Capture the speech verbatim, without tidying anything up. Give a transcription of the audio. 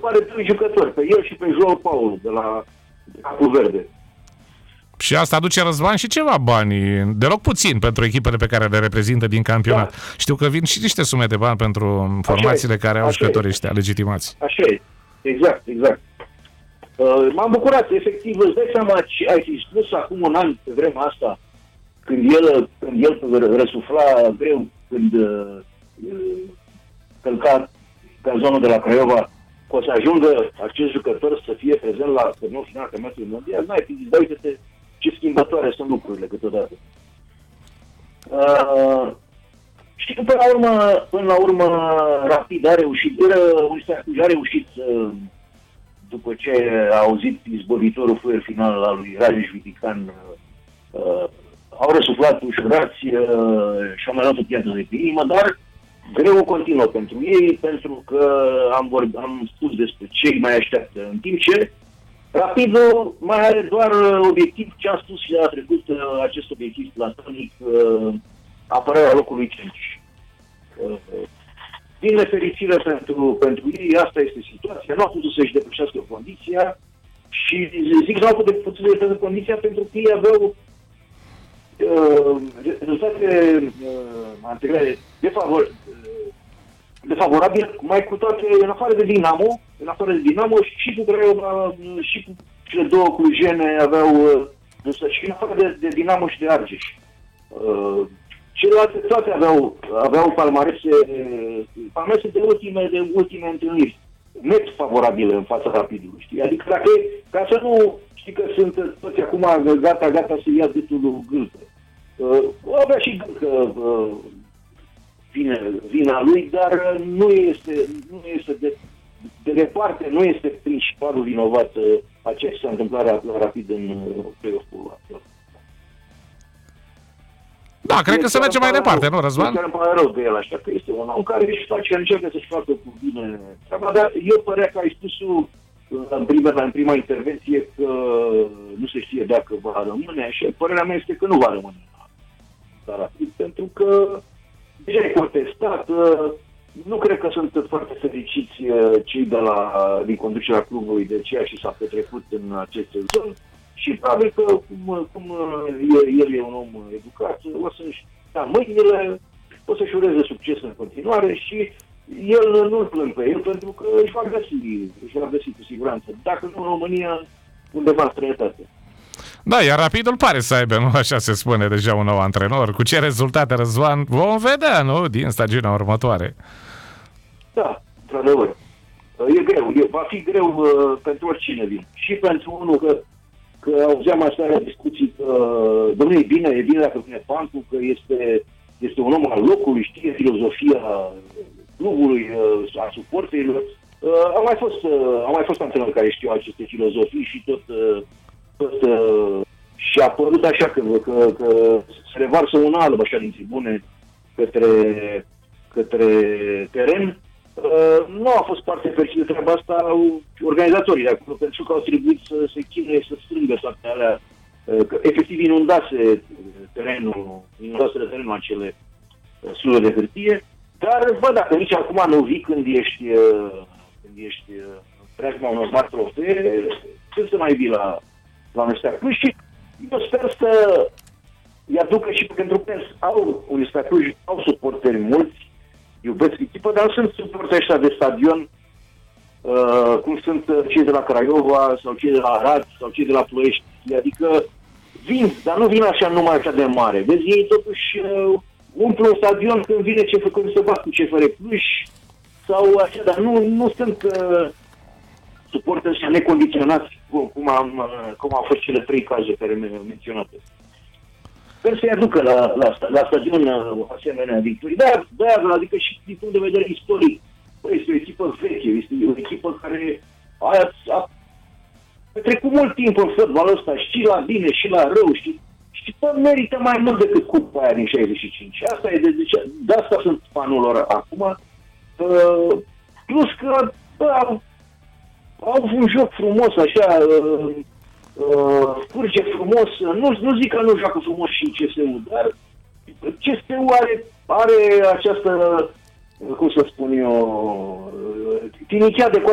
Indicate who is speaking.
Speaker 1: pare trei jucători, pe el și pe João Paulo de la Capul Verde.
Speaker 2: Și asta aduce, Răzvan, și ceva bani, deloc puțin pentru echipele pe care le reprezintă din campionat. Da. Știu că vin și niște sume de bani pentru formațiile care au jucătorii ăștia legitimați.
Speaker 1: Așa e, exact, exact. Uh, m-am bucurat, efectiv, îți dai seama, ai fi spus acum un an pe vremea asta, când el, când el răsufla greu, când uh, călca pe zonul de la Craiova, că o să ajungă acest jucător să fie prezent la turneul final campionatului mondial, n-ai fi zis, da, uite-te ce schimbătoare sunt lucrurile câteodată. Uh, și până la urmă, până la urmă, Rapid a reușit, a reușit să, după ce a auzit izbăvitorul fluier final al lui Rajesh Vitican, uh, au răsuflat ușurați uh, și au mai luat o piață de pe inimă, dar greu continuă pentru ei, pentru că am, vorb, am spus despre ce îi mai așteaptă, în timp ce Rapidul mai are doar obiectiv, ce am spus și de la trecut, acest obiectiv platonic, apărarea locului cinci. Din nefericire pentru, pentru ei, asta este situația, nu au putut să-și depășească condiția și zic nu au putut să-și depășească condiția pentru că ei aveau uh, rezultate uh, anterioare defavor, defavorabile, mai cu toate, în afară de Dinamo, în afară de Dinamo și cu Craiova, și cu cele două clujene aveau, uh, și în afară de, de Dinamo și de Argeș. Uh, celelalte toate aveau, aveau palmarese, palmarese de ultime, de ultime întâlniri, net favorabile în fața Rapidului, știi? Adică dacă, ca să nu știi că sunt toți acum gata, gata să ia gâtul lui Gâlcă. Uh, avea și Gâlcă uh, vine, vina lui, dar nu este, nu este de, de departe, nu este principalul vinovat uh, a ce s-a întâmplat la, la Rapid în uh, play-off-ul actual.
Speaker 2: Da, cred că se merge mai departe, nu, Răzvan?
Speaker 1: Chiar îmi pare rău de el, așa că este un om care își face, încearcă să-și facă cu bine treaba, dar eu părea că ai spus-o în prima, în prima intervenție că nu se știe dacă va rămâne, și părerea mea este că nu va rămâne la Rapid, pentru că deja e contestat, nu cred că sunt foarte fericiți cei de la, din conducerea clubului de ceea ce s-a petrecut în acest sezon. Și probabil că, cum, cum el e un om educat, o să-și da mâinile, o să-și ureze succes în continuare și el nu-l plâng pe el, pentru că își va găsi, își va găsi cu siguranță. Dacă nu în România, undeva în străinătate.
Speaker 2: Da, iar Rapidul pare să aibă, nu așa se spune, deja un nou antrenor. Cu ce rezultate, Răzvan, vom vedea, nu, din stagiunea următoare.
Speaker 1: Da, într-adevăr. E greu, e, va fi greu uh, pentru oricine vin. Și pentru unul că că auzeam aseară discuții că, domnule, e bine, e bine dacă vine Pancu, că este, este un om al locului, știe filozofia clubului, a suporterilor. Uh, au mai fost, uh, au mai fost antrenori care știu aceste filozofii și tot, uh, tot uh, și a părut așa că, că, că se revarsă un alb așa din tribune către, către teren. Uh, nu a fost parte fericită de treaba asta organizatorii de acolo, pentru că au trebuit să se chinuie să strângă toate alea, uh, că efectiv inundase terenul, inundase terenul acele uh, sule de hârtie, dar bă, dacă nici acum nu vii când ești, uh, când ești uh, în preajma unor mari trofee, când să mai vii la, la un Steaua Cluj și eu sper să îi aducă și pentru că au un Steaua Cluj, au suporteri mulți, iubesc echipă, dar nu sunt suporteri ăștia de stadion, uh, cum sunt cei de la Craiova, sau cei de la Arad, sau cei de la Ploiești. Adică vin, dar nu vin așa numai așa de mare. Vezi, ei totuși uh, umplu un stadion când vine ce când se bat cu C F R Cluj, sau așa, dar nu, nu sunt uh, suporteri ăștia necondiționați, cum, cum, am, uh, cum au fost cele trei cazuri care mi-au menționate. Sper să-i aducă la, la, la stadion asemenea victorii. Da, da, adică și din punct de vedere istoric. Bă, este o echipă veche, este o echipă care a, a petrecut mult timp în fotbalul ăsta, și la bine, și la rău, și, și bă, merită mai mult decât cupa aia din șaizeci și cinci. Asta e de, de, de asta sunt fanul lor acum. Uh, plus că bă, au, au un joc frumos, așa, uh, Uh, curge frumos, nu, nu zic că nu joacă frumos și C S U, dar C S U are, are această, cum să spun eu, tinichea de